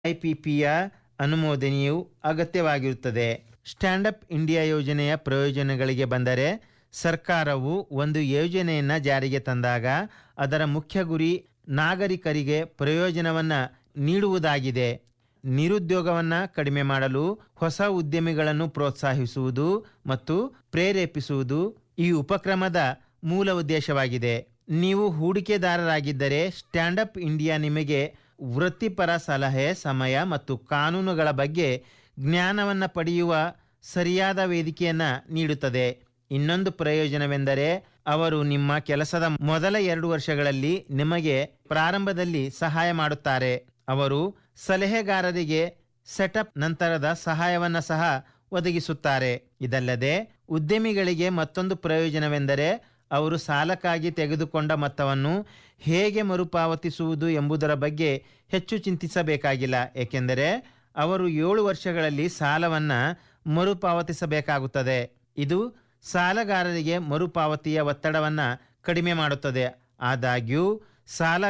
ಐಪಿಪಿಯ ಅನುಮೋದನೆಯು ಅಗತ್ಯವಾಗಿರುತ್ತದೆ. Stand up India ಯೋಜನೆಯ ಪ್ರಯೋಜನಗಳಿಗೆ ಬಂದರೆ, ಸರ್ಕಾರವು ಒಂದು ಯೋಜನೆಯನ್ನು ಜಾರಿಗೆ ತಂದಾಗ ಅದರ ಮುಖ್ಯ ಗುರಿ ನಾಗರಿಕರಿಗೆ ಪ್ರಯೋಜನವನ್ನು ನೀಡುವುದಾಗಿದೆ. ನಿರುದ್ಯೋಗವನ್ನು ಕಡಿಮೆ ಮಾಡಲು ಹೊಸ ಉದ್ಯಮಿಗಳನ್ನು ಪ್ರೋತ್ಸಾಹಿಸುವುದು ಮತ್ತು ಪ್ರೇರೇಪಿಸುವುದು ಈ ಉಪಕ್ರಮದ ಮೂಲ ಉದ್ದೇಶವಾಗಿದೆ. ನೀವು ಹೂಡಿಕೆದಾರರಾಗಿದ್ದರೆ ಸ್ಟ್ಯಾಂಡ್ ಅಪ್ ಇಂಡಿಯಾ ನಿಮಗೆ ವೃತ್ತಿಪರ ಸಲಹೆ, ಸಮಯ ಮತ್ತು ಕಾನೂನುಗಳ ಬಗ್ಗೆ ಜ್ಞಾನವನ್ನು ಪಡೆಯುವ ಸರಿಯಾದ ವೇದಿಕೆಯನ್ನು ನೀಡುತ್ತದೆ. ಇನ್ನೊಂದು ಪ್ರಯೋಜನವೆಂದರೆ ಅವರು ನಿಮ್ಮ ಕೆಲಸದ ಮೊದಲ 2 ವರ್ಷಗಳಲ್ಲಿ ನಿಮಗೆ ಪ್ರಾರಂಭದಲ್ಲಿ ಸಹಾಯ ಮಾಡುತ್ತಾರೆ. ಅವರು ಸಲಹೆಗಾರರಿಗೆ ಸೆಟಪ್ ನಂತರದ ಸಹಾಯವನ್ನು ಸಹ ಒದಗಿಸುತ್ತಾರೆ. ಇದಲ್ಲದೆ ಉದ್ಯಮಿಗಳಿಗೆ ಮತ್ತೊಂದು ಪ್ರಯೋಜನವೆಂದರೆ ಅವರು ಸಾಲಕ್ಕಾಗಿ ತೆಗೆದುಕೊಂಡ ಮೊತ್ತವನ್ನು ಹೇಗೆ ಮರುಪಾವತಿಸುವುದು ಎಂಬುದರ ಬಗ್ಗೆ ಹೆಚ್ಚು ಚಿಂತಿಸಬೇಕಾಗಿಲ್ಲ. ಏಕೆಂದರೆ ಅವರು 7 ವರ್ಷಗಳಲ್ಲಿ ಸಾಲವನ್ನು ಮರುಪಾವತಿಸಬೇಕಾಗುತ್ತದೆ. ಇದು ಸಾಲಗಾರರಿಗೆ ಮರುಪಾವತಿಯ ಒತ್ತಡವನ್ನು ಕಡಿಮೆ ಮಾಡುತ್ತದೆ. ಆದಾಗ್ಯೂ ಸಾಲ